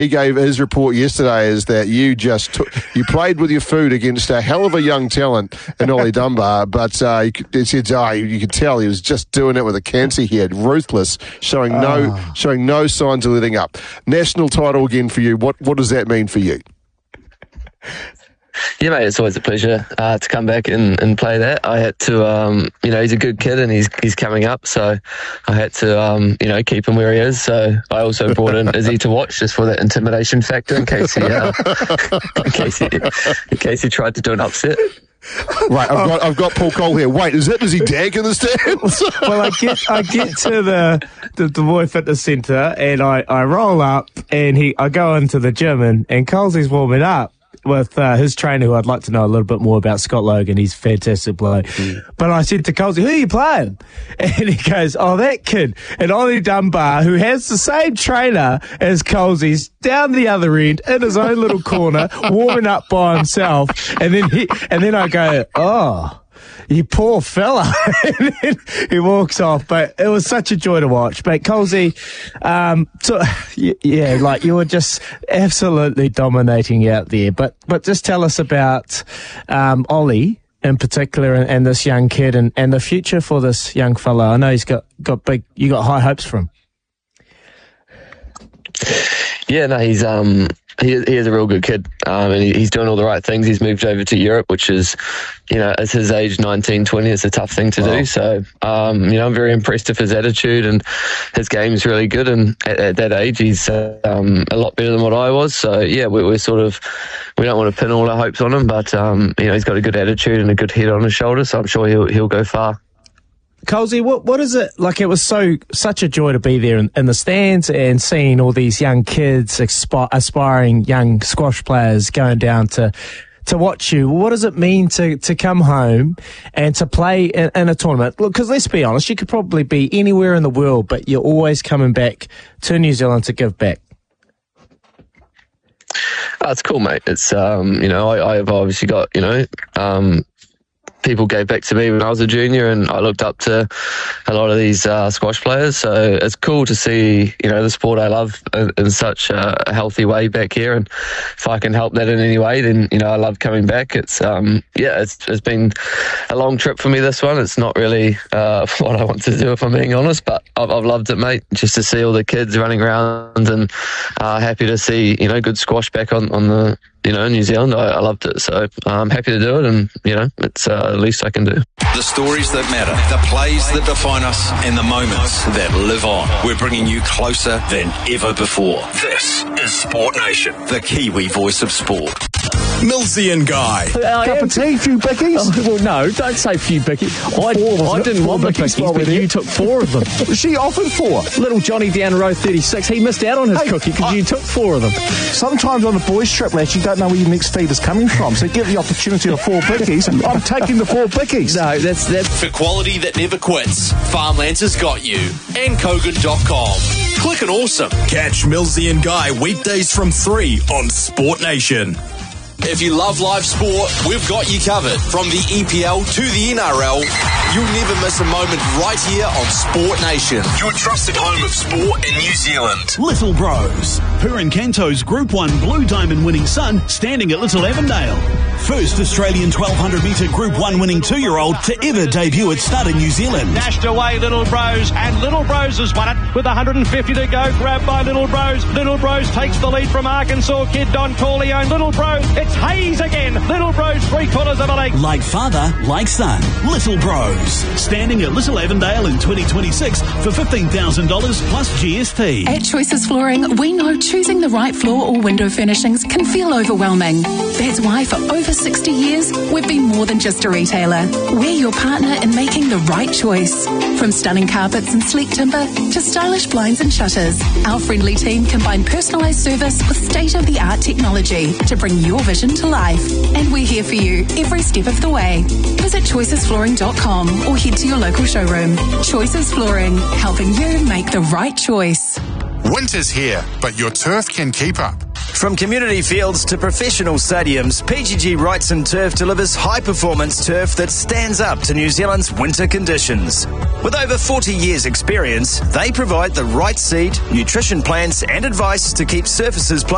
he gave his report yesterday is that you you played with your food against a hell of a young talent in Ollie Dunbar, but he said you could tell he was just doing it with a cancer he had, ruthless, showing no signs of letting up. National title again for you. What does that mean for you? Yeah, mate, it's always a pleasure to come back and play that. I had to, he's a good kid and he's coming up, so I had to, keep him where he is. So I also brought in Izzy to watch just for that intimidation factor in case he tried to do an upset. Right, I've got Paul Cole here. Wait, is he Dag in the stands? Well, I get to the Boy Fitness Centre and I roll up and I go into the gym and Colesie's warming up with his trainer, who I'd like to know a little bit more about, Scott Logan. He's a fantastic bloke. But I said to Colesie, who are you playing? And he goes, that kid. And Ollie Dunbar, who has the same trainer as Colesie's, down the other end, in his own little corner, warming up by himself. And then I go, you poor fella. And then he walks off. But it was such a joy to watch. But Colesie, you were just absolutely dominating out there. But just tell us about Ollie in particular and this young kid and the future for this young fella. I know he's got you got high hopes for him. Yeah, no, he is a real good kid, and he's doing all the right things. He's moved over to Europe, which is, at his age, 19, 20, it's a tough thing to do. So, I'm very impressed with his attitude, and his game's really good. And at that age, he's a lot better than what I was. So, yeah, we don't want to pin all our hopes on him, but he's got a good attitude and a good head on his shoulders. So I'm sure he'll go far. Colesy, what is it like? It was such a joy to be there in the stands and seeing all these young kids, aspiring young squash players going down to watch you. What does it mean to come home and to play in a tournament? Look, because let's be honest, you could probably be anywhere in the world, but you're always coming back to New Zealand to give back. It's cool, mate. It's I've obviously got people gave back to me when I was a junior, and I looked up to a lot of these squash players. So it's cool to see, the sport I love in such a healthy way back here. And if I can help that in any way, then, I love coming back. It's, it's been a long trip for me, this one. It's not really what I want to do, if I'm being honest, but I've loved it, mate, just to see all the kids running around and happy to see, good squash back on the, New Zealand. I loved it. So I'm happy to do it, and, it's the least I can do. The stories that matter, the plays that define us, and the moments that live on. We're bringing you closer than ever before. This is Sport Nation, the Kiwi voice of sport. Millsy and Guy. Cup of tea, few bickies? Well, no, don't say few bickies. I didn't want the bickies, but you took 4 of them. She offered 4. Little Johnny down row 36, he missed out on his cookie because you took 4 of them. Sometimes on a boys' trip, lads, you don't know where your next feed is coming from, so get the opportunity of 4 bickies. I'm taking the 4 bickies. No, that's... For quality that never quits, Farmlands has got you. And Kogan.com. Click and awesome. Catch Millsy and Guy weekdays from 3 on Sport Nation. If you love live sport, we've got you covered. From the EPL to the NRL, you'll never miss a moment right here on Sport Nation, your trusted home of sport in New Zealand. Little Bros. Purin Canto's Group 1 Blue Diamond winning son standing at Little Avondale. First Australian 1200 metre Group 1 winning 2-year-old to ever debut at stud in New Zealand. Dashed away Little Bros, and Little Bros has won it with 150 to go. Grabbed by Little Bros. Little Bros takes the lead from Arkansas kid Don Corleone. Little Bros, it's Hayes again. Little Bros 3/4 of a leg. Like father, like son. Little Bros. Standing at Little Avondale in 2026 for $15,000 plus GST. At Choices Flooring, we know choosing the right floor or window furnishings can feel overwhelming. That's why for over 60 years, we've been more than just a retailer. We're your partner in making the right choice. From stunning carpets and sleek timber to stylish blinds and shutters, our friendly team combine personalised service with state-of-the-art technology to bring your vision to life. And we're here for you every step of the way. Visit choicesflooring.com or head to your local showroom. Choices Flooring, helping you make the right choice. Winter's here, but your turf can keep up. From community fields to professional stadiums, PGG Wrightson Turf delivers high-performance turf that stands up to New Zealand's winter conditions. With over 40 years' experience, they provide the right seed, nutrition plans and advice to keep surfaces playing